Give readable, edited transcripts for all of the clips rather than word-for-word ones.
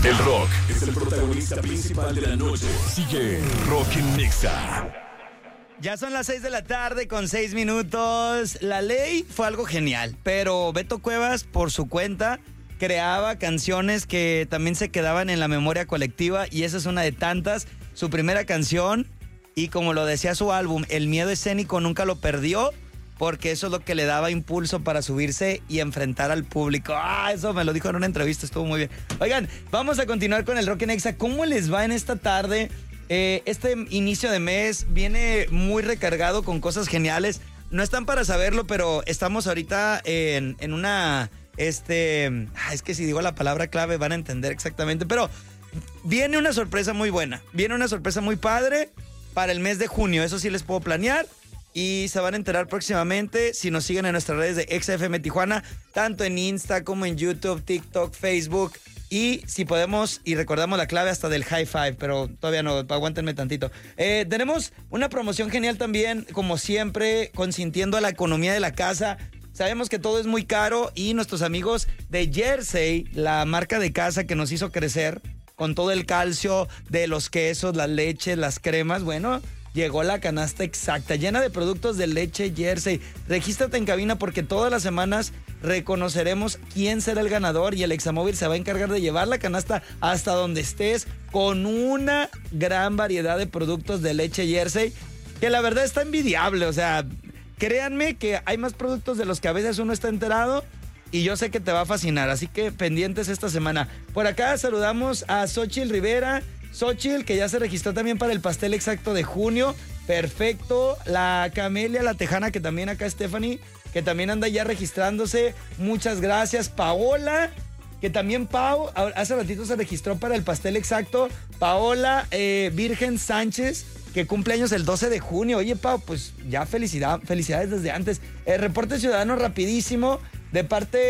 El rock es el protagonista principal de la noche. Sigue Rock en Nexa. Ya son las 6 de la tarde con 6 minutos. La ley fue algo genial, pero Beto Cuevas, por su cuenta, creaba canciones que también se quedaban en la memoria colectiva y esa es una de tantas. Su primera canción, y como lo decía su álbum, el miedo escénico nunca lo perdió, porque eso es lo que le daba impulso para subirse y enfrentar al público. Eso me lo dijo en una entrevista, estuvo muy bien. Oigan, vamos a continuar con el Rock en Exa. ¿Cómo les va en esta tarde? Este inicio de mes viene muy recargado con cosas geniales. No están para saberlo, pero estamos ahorita en una... es que si digo la palabra clave van a entender exactamente, pero viene una sorpresa muy buena. Viene una sorpresa muy padre para el mes de junio. Eso sí les puedo planear. Y se van a enterar próximamente si nos siguen en nuestras redes de XFM Tijuana, tanto en Insta como en YouTube, TikTok, Facebook. Y si podemos, y recordamos la clave hasta del high five, pero todavía no, aguántenme tantito. Tenemos una promoción genial también, como siempre, consintiendo a la economía de la casa. Sabemos que todo es muy caro y nuestros amigos de Jersey, la marca de casa que nos hizo crecer con todo el calcio de los quesos, las leches, las cremas, bueno... Llegó la canasta exacta, llena de productos de leche Jersey. Regístrate en cabina porque todas las semanas reconoceremos quién será el ganador y el Examóvil se va a encargar de llevar la canasta hasta donde estés con una gran variedad de productos de leche Jersey que la verdad está envidiable. O sea, créanme que hay más productos de los que a veces uno está enterado y yo sé que te va a fascinar. Así que pendientes esta semana. Por acá saludamos a Xochitl Rivera. Xochitl, que ya se registró también para el pastel exacto de junio. Perfecto. La Camelia, la tejana, que también acá Stephanie, que también anda ya registrándose. Muchas gracias. Paola, que también Pau, hace ratito se registró para el pastel exacto. Paola Virgen Sánchez, que cumple años el 12 de junio. Oye, Pau, pues ya felicidades desde antes. Reporte ciudadano rapidísimo. De parte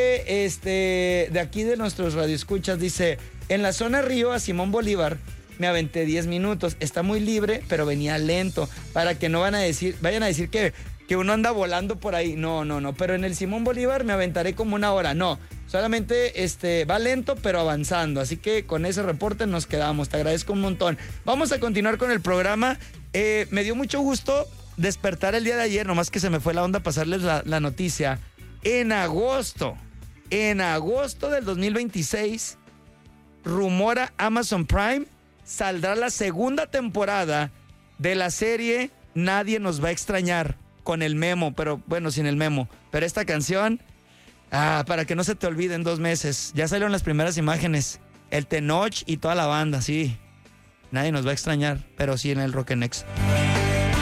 de aquí de nuestros radioescuchas, dice, en la zona Río a Simón Bolívar, me aventé 10 minutos. Está muy libre, pero venía lento. Para que no vayan a decir que uno anda volando por ahí. No. Pero en el Simón Bolívar me aventaré como una hora. No, solamente va lento, pero avanzando. Así que con ese reporte nos quedamos. Te agradezco un montón. Vamos a continuar con el programa. Me dio mucho gusto despertar el día de ayer. Nomás que se me fue la onda pasarles la noticia. En agosto del 2026, rumora Amazon Prime, saldrá la segunda temporada de la serie Nadie nos va a extrañar, con el Memo, pero bueno, sin el Memo. Pero esta canción, para que no se te olvide en 2 meses. Ya salieron las primeras imágenes. El Tenoch y toda la banda, sí. Nadie nos va a extrañar, pero sí en el Rock and Nexa.